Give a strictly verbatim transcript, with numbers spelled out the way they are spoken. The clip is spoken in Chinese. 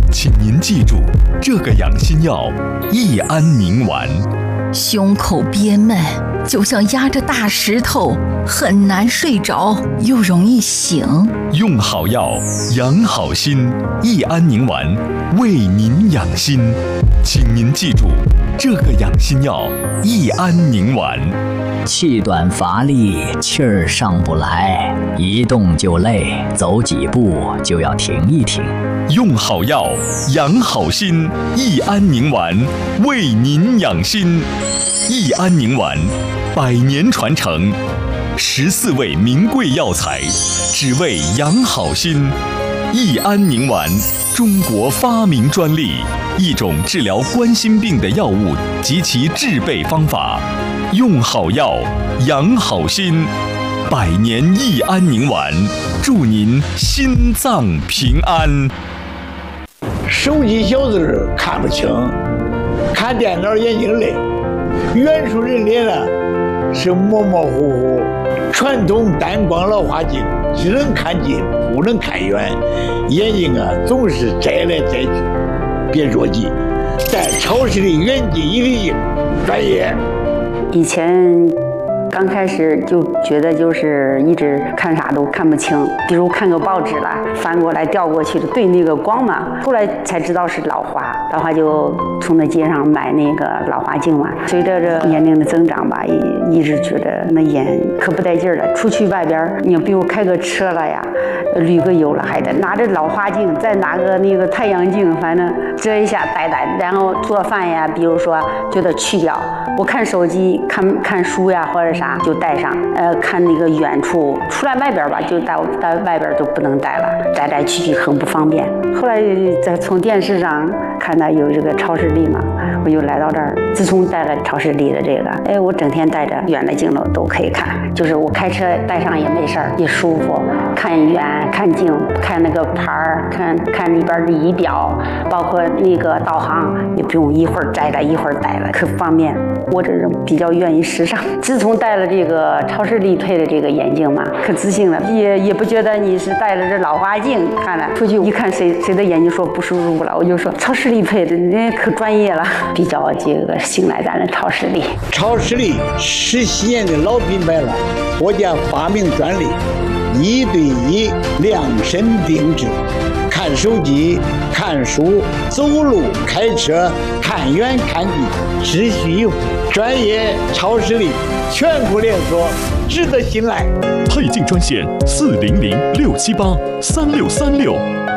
请您记住，这个养心药益安宁丸。 胸口憋闷，就像压着大石头，很难睡着，又容易醒。 用好药，养好心，益安宁丸为您养心。请您记住，这个养心药益安宁丸。 气短乏力，气儿上不来，一动就累，走几步就要停一停。 用好药，养好心，益安宁丸为您养心。益安宁丸，百年传承，十四味名贵药材，只为养好心。益安宁丸，中国发明专利，一种治疗冠心病的药物及其制备方法。用好药，养好心，百年益安宁丸，祝您心脏平安。 手机小字看不清，看电脑眼睛累，远处人脸呢是模模糊糊。传统单光老花镜只能看近，不能看远，眼睛啊总是摘来摘去。别着急，戴超视力远近一体镜，专业。 以前刚开始就觉得就是一直看啥都看不清，比如看个报纸了，翻过来调过去的，对那个光嘛。后来才知道是老花，老花就从那街上买那个老花镜嘛。随着这年龄的增长吧，也一直觉得那眼可不带劲儿了。出去外边，你比如开个车了呀，旅个游了，还得拿着老花镜，再拿个那个太阳镜，反正遮一下戴戴。然后做饭呀，比如说就得去掉。我看手机、看看书呀，或者啥就带上。呃，看那个远处出来外边吧，就到到外边就不能带了，带来去去很不方便。后来再从电视上看到有这个超视力嘛，我就来到这儿。自从带了超视力的这个，哎，我整天带着远的镜头都可以看，就是我开车带上也没事儿，也舒服。看远、看近、看那个牌儿，看看里边的仪表，包括那个导航，也不用一会儿摘了一会儿带了，可方便。我这人比较愿意时尚，自从戴了这个超视力配的这个眼镜嘛，可自信了，也也不觉得你是戴了这老花镜看了出去一看谁谁的眼睛说不舒服了，我就说超视力配的，人家可专业了，比较这个信赖咱的超视力。 超视力十七年的老品牌了，国家发明专利，一对一量身定制。看手机、看书、走路、开车，看远看近，只需一步。专业超视力，全国连锁，值得信赖。 配镜专线：四零零六七八三六三六。